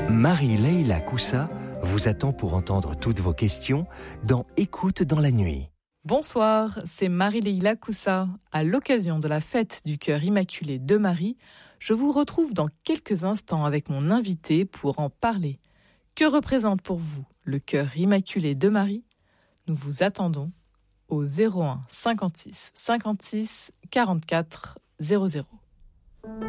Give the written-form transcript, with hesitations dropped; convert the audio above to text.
Marie-Leila Coussa vous attend pour entendre toutes vos questions dans Écoute dans la nuit. Bonsoir, c'est Marie-Leila Coussa. À l'occasion de la fête du cœur immaculé de Marie, je vous retrouve dans quelques instants avec mon invité pour en parler. Que représente pour vous le cœur immaculé de Marie ? Nous vous attendons au 01 56 56 44 00.